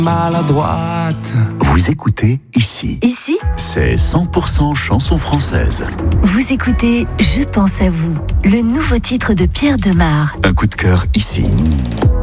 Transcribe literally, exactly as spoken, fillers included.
Maladroite. Vous écoutez ici. Ici, C'est cent pour cent chanson française. vous écoutez Je pense à vous, le nouveau titre de Pierre Demar. Un coup de cœur ici.